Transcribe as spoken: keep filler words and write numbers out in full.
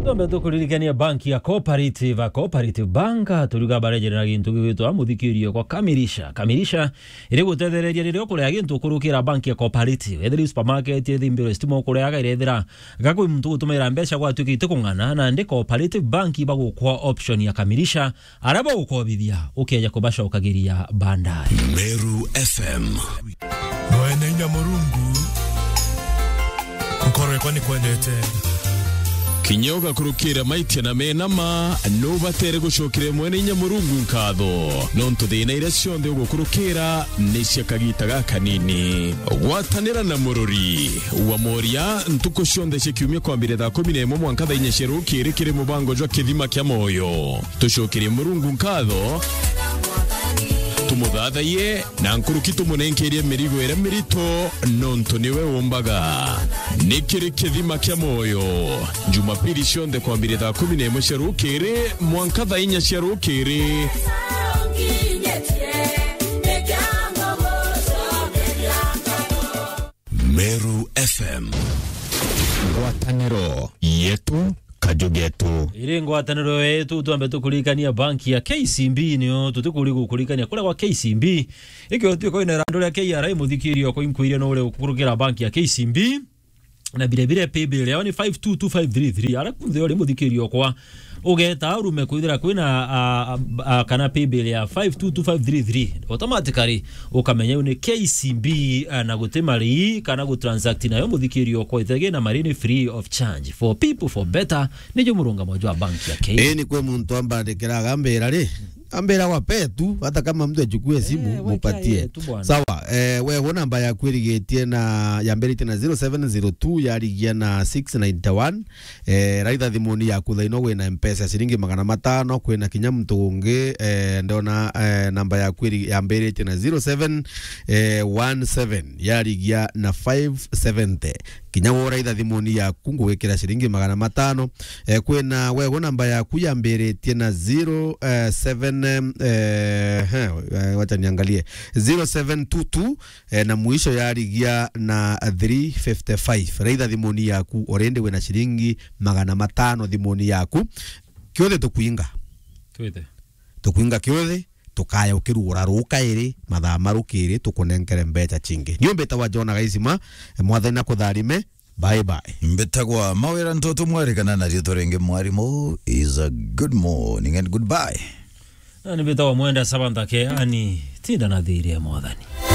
Tombe tukuririkania banki ya Cooperative, Cooperative Bank turuga bareje na gintu gitu amuthikirio kwa kamirisha kamirisha iri gutethereria riri okurea gintu kurukira banki ya Cooperative ethiri supermarket ethi mbiro stimo okureaga irethira gakwi muntu gutumira mbeca gwa tukite kungana na ndi Cooperative Bank bagukwa option ya kamirisha araba ukobithia ukeja kubasha ukagiria bandari. Meru F M Mwene Nyamurungu Nkore kwani kwendete Kinyoga kurukira maiti na menama no batere gushokire mwene Nyamurungu nkatho nonto thina ira cionthe ugukurukira nisha kagita gaka nini gwatanira na mururi wa moria ntuko cionthe cikiumia kwambire thaa kumi na imwe mwanka thaa inya cirukire kiri mubango jwa kithima kia moyo tushokire Murungu nkatho tumuthathaie na nkuruki tumunenkerie mirigo ira mirito nonto niwe umbaga nikiri kithima kia moyo Jumapili cionthe kwambire thaa kumi na imwe cirukire mwanka thaa inya cirukire Meru F M ngwataniro yetu kajugetu iri ngwataniro yetu tuambe tukuririkania banki ya K C B niyo tutikuri gukurikania kule kwa K C B ikyo tuko ina randole ya K R I muthikirio ko inquiry no ule ukurukira banki ya K C B na bire bire paybill yao ni five two two five three three ara kunze ule muthikirio kwa ugeta urume kuithira kwina kana paybill ya five two two five three three automatically ukamenya une K C B na gutemari kana go transact nayo muthikirio kwa ithege na marini free of charge for people for better nijo murunga mojo banki ya K. Eh ni kwe muntu ambandikira gambera ri ambera wa petu hata kama mtu achukue simu eh, mupatie sawa eh wewe namba ya kwirigetie na ya mberite na zero seven zero two ya rigia na six nine one eh raitha thimuni ya kuthaino we na mpesa shilingi magana matano kwena kinya mtu unge eh ndona eh, namba ya kwiri ya mberite na zero seven one seven ya rigia na five seventy kinya wora itha thimuni ya kungu wekera shilingi magana matano eh kwena wewe namba ya kuya mberite na zero seven eh wacha niangalie zero seven two two eh, na mwisho ya rigia na three fifty-five raitha thimuni yaku orende we na shilingi magana matano thimuni yaku kiothe tukuinga twete tukuinga kiothe tukaya ukirura ruka iri mathaa marukiri tukunenkere mbeca chingi niyo mbeta wa Jona Gaisima mwathana kutharime bye bye mbetagwa mawera ntoto mwarikana na ritorenge mwarimo is a good morning and goodbye na nibeta wa mwenda sabantake ani tinda na dhiri ya mwathani.